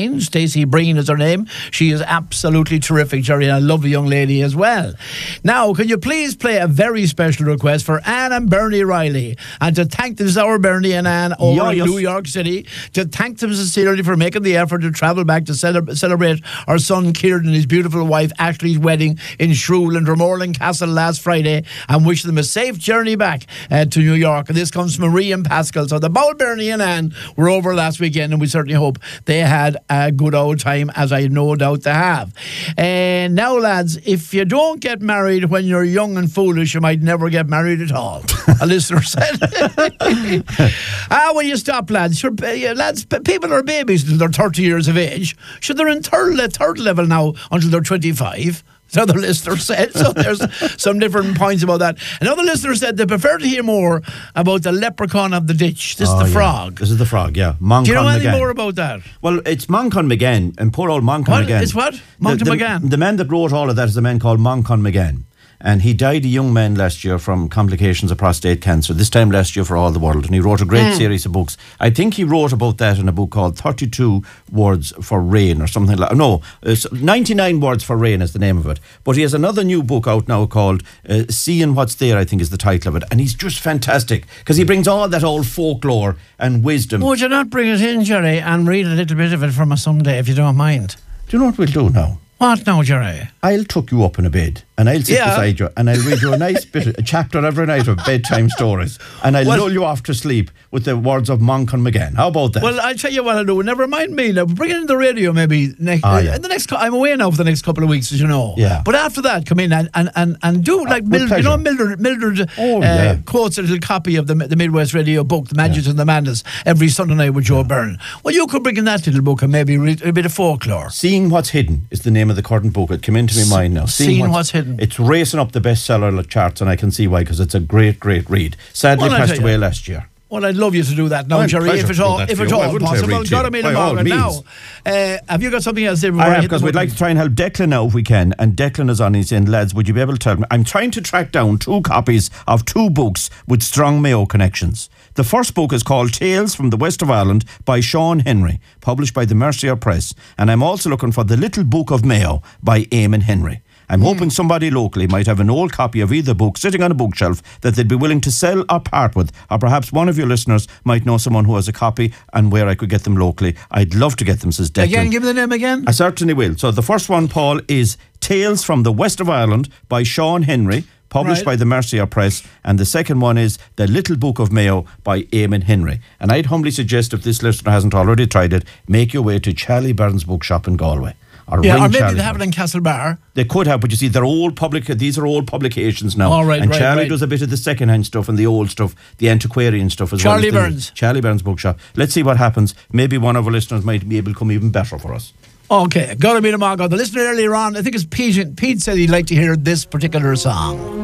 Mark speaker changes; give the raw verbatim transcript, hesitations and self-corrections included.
Speaker 1: Breen. Stacey Breen is her name. She is absolutely terrific, Jerry, and a lovely young lady as well. Now, can you please play a very special request for Anne and Bernie Riley, and to thank them, this is our Bernie and Anne over
Speaker 2: yeah,
Speaker 1: in
Speaker 2: yes.
Speaker 1: New York City, to thank them sincerely for making the effort to travel back to cele- celebrate our son Kieran and his beautiful wife Ashley's wedding in Shrule and Dromorland Castle last Friday, and wish them a safe journey back uh, to New York. And this comes from Marie and Pascal. So the bold Bernie and Anne were over last weekend, and we certainly hope they had a good old time, as I no doubt they have. And now, lads, if you don't get married when you're young and foolish, you might never get married at all. A listener said. Ah, will you stop, lads? Sure, uh, lads, p- people are babies until they're thirty years of age. Should they're in third, le- third level now until they're twenty-five? Another listener said. So there's some different points about that. Another listener said they prefer to hear more about the leprechaun of the ditch. This
Speaker 2: Oh,
Speaker 1: is the
Speaker 2: yeah.
Speaker 1: frog.
Speaker 2: This is the frog, yeah. Moncon
Speaker 1: Do you know anything
Speaker 2: McGann.
Speaker 1: more about that?
Speaker 2: Well, it's Moncon McGann, and poor old Moncon
Speaker 1: What?
Speaker 2: McGann.
Speaker 1: It's what?
Speaker 2: The-
Speaker 1: Moncton
Speaker 2: the,
Speaker 1: McGann?
Speaker 2: The man that wrote all of that is a man called Moncon McGann. And he died a young man last year from complications of prostate cancer, this time last year for all the world. And he wrote a great
Speaker 1: Mm.
Speaker 2: series of books. I think he wrote about that in a book called thirty-two Words for Rain or something like that. No, it's ninety-nine Words for Rain is the name of it. But he has another new book out now called uh, Seeing What's There, I think is the title of it. And he's just fantastic because he brings all that old folklore and wisdom.
Speaker 1: Would you not bring it in, Jerry, and read a little bit of it from us someday, if you don't mind?
Speaker 2: Do you know what we'll do now?
Speaker 1: What now, Jerry?
Speaker 2: I'll tuck you up in a bed and I'll sit
Speaker 1: Yeah.
Speaker 2: beside you and I'll read you a nice bit, a chapter every night of bedtime stories, and I'll
Speaker 1: Well-
Speaker 2: lull you off to sleep with the words of Moncon McGann. How about that?
Speaker 1: Well, I'll tell you what I'll do. Never mind me. Now, bring it in the radio maybe next.
Speaker 2: Ah, yeah.
Speaker 1: uh, the next. co- I'm away now for the next couple of weeks, as you know.
Speaker 2: Yeah.
Speaker 1: But after that, come in and and, and, and do like
Speaker 2: with
Speaker 1: Mildred, you know,
Speaker 2: pleasure.
Speaker 1: Mildred. Mildred
Speaker 2: Oh,
Speaker 1: uh,
Speaker 2: yeah.
Speaker 1: quotes a little copy of the the Midwest Radio book, The Magic and the Madness, every Sunday night with Joe Byrne. Well, you could bring in that little book and maybe read a bit of folklore.
Speaker 2: Seeing What's Hidden is the name of the current book. It came into my mind now.
Speaker 1: Seeing What's Hidden.
Speaker 2: It's racing up the bestseller charts, and I can see why, because it's a great, great read. Sadly
Speaker 1: Well, I
Speaker 2: passed
Speaker 1: tell you.
Speaker 2: away last year.
Speaker 1: Well, I'd love you to do that now,
Speaker 2: Oh,
Speaker 1: Jerry,
Speaker 2: pleasure
Speaker 1: if at
Speaker 2: to do
Speaker 1: all,
Speaker 2: that
Speaker 1: if
Speaker 2: for
Speaker 1: at
Speaker 2: you. Why
Speaker 1: all
Speaker 2: wouldn't I
Speaker 1: possible.
Speaker 2: read to
Speaker 1: Got
Speaker 2: you?
Speaker 1: to meet
Speaker 2: By
Speaker 1: him
Speaker 2: all
Speaker 1: Margaret now.
Speaker 2: means.
Speaker 1: Uh, have you got something else?
Speaker 2: I have, because we'd like to try and help Declan now if we can. And Declan is on. He's saying, lads, would you be able to tell me? I'm trying to track down two copies of two books with strong Mayo connections. The first book is called Tales from the West of Ireland by Sean Henry, published by the Mercier Press. And I'm also looking for The Little Book of Mayo by Eamon Henry. I'm
Speaker 1: Mm.
Speaker 2: hoping somebody locally might have an old copy of either book sitting on a bookshelf that they'd be willing to sell or part with, or perhaps one of your listeners might know someone who has a copy and where I could get them locally. I'd love to get them, says Declan.
Speaker 1: Again, give me the name again.
Speaker 2: I certainly will. So the first one, Paul, is Tales from the West of Ireland by Sean Henry, published
Speaker 1: Right.
Speaker 2: by the Mercier Press. And the second one is The Little Book of Mayo by Eamon Henry. And I'd humbly suggest, if this listener hasn't already tried it, make your way to Charlie Byrne's bookshop in Galway. Or
Speaker 1: Yeah,
Speaker 2: ring
Speaker 1: or maybe
Speaker 2: Charlie
Speaker 1: they have it
Speaker 2: Byrne.
Speaker 1: in Castlebar.
Speaker 2: They could have, but you see, they're old public. These are old publications now.
Speaker 1: All right,
Speaker 2: and
Speaker 1: right,
Speaker 2: Charlie
Speaker 1: right.
Speaker 2: does a bit of the second-hand stuff and the old stuff, the antiquarian stuff as
Speaker 1: Charlie
Speaker 2: well. as the-
Speaker 1: Byrne's.
Speaker 2: Charlie Byrne's bookshop. Let's see what happens. Maybe one of our listeners might be able to come even better for us.
Speaker 1: Okay, got to meet him, Margot. The listener earlier on, I think it's Pete. Pete said he'd like to hear this particular song.